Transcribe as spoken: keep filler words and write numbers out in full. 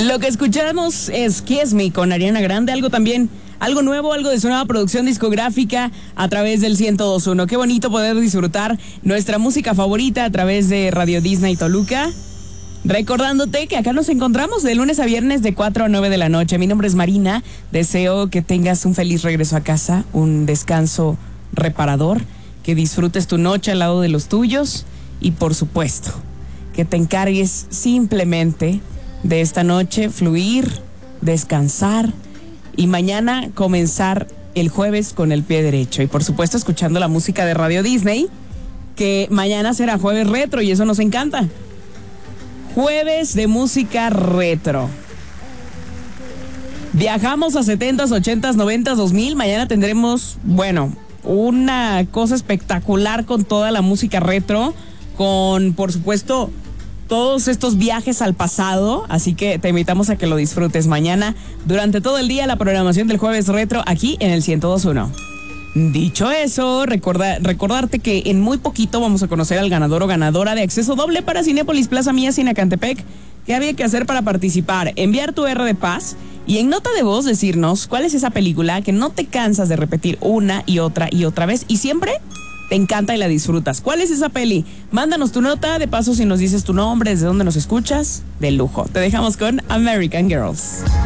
Lo que escuchamos es Kiss Me con Ariana Grande, algo también, algo nuevo, algo de su nueva producción discográfica a través del ciento dos punto uno. Qué bonito poder disfrutar nuestra música favorita a través de Radio Disney Toluca. Recordándote que acá nos encontramos de lunes a viernes de cuatro a nueve de la noche. Mi nombre es Marina. Deseo que tengas un feliz regreso a casa, un descanso reparador, que disfrutes tu noche al lado de los tuyos y, por supuesto, que te encargues simplemente de esta noche fluir, descansar y mañana comenzar el jueves con el pie derecho. Y, por supuesto, escuchando la música de Radio Disney, que mañana será jueves retro y eso nos encanta. Jueves de música retro. Viajamos a setentas, ochentas, noventas, dos mil. Mañana tendremos, bueno, una cosa espectacular con toda la música retro, con, por supuesto, todos estos viajes al pasado. Así que te invitamos a que lo disfrutes mañana durante todo el día, la programación del Jueves Retro aquí en el ciento dos punto uno. Dicho eso, recorda, recordarte que en muy poquito vamos a conocer al ganador o ganadora de acceso doble para Cinépolis Plaza Mía Cinecantepec. ¿Qué había que hacer para participar? Enviar tu R de paz y en nota de voz decirnos cuál es esa película que no te cansas de repetir una y otra y otra vez y siempre te encanta y la disfrutas. ¿Cuál es esa peli? Mándanos tu nota, de paso si nos dices tu nombre, desde dónde nos escuchas, de lujo. Te dejamos con American Girls.